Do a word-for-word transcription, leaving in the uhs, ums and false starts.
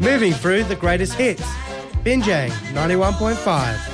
Moving through the greatest hits. Binjang ninety-one point five.